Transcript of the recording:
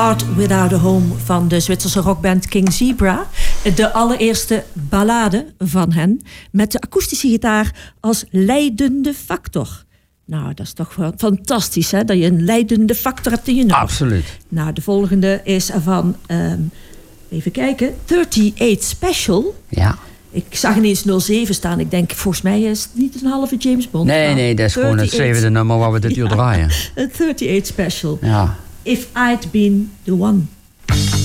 Heart Without a Home van de Zwitserse rockband King Zebra. De allereerste ballade van hen. Met de akoestische gitaar als leidende factor. Nou, dat is toch wel fantastisch, hè? Dat je een leidende factor hebt in je nummer. Absoluut. Nou, de volgende is van, even kijken, 38 Special. Ja. Ik zag ineens 07 staan. Ik denk, volgens mij is het niet een halve James Bond. Nee, dat is gewoon het zevende nummer waar we dit uur draaien. Een 38 Special. Ja. If I'd Been the One.